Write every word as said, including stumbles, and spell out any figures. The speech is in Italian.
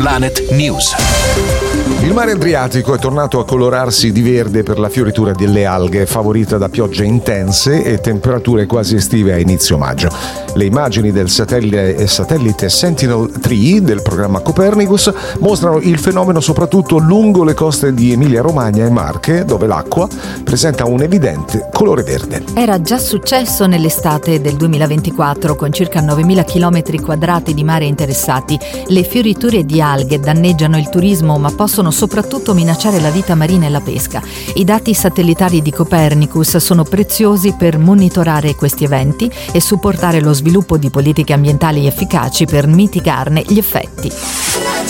Planet News. Il mare Adriatico è tornato a colorarsi di verde per la fioritura delle alghe, favorita da piogge intense e temperature quasi estive a inizio maggio. Le immagini del satellite, satellite Sentinel tre del programma Copernicus mostrano il fenomeno soprattutto lungo le coste di Emilia-Romagna e Marche, dove l'acqua presenta un evidente colore verde. Era già successo nell'estate del duemilaventiquattro, con circa novemila chilometri quadrati di mare interessati. Le fioriture di alghe danneggiano il turismo, ma possono soprattutto minacciare la vita marina e la pesca. I dati satellitari di Copernicus sono preziosi per monitorare questi eventi e supportare lo sviluppo di politiche ambientali efficaci per mitigarne gli effetti.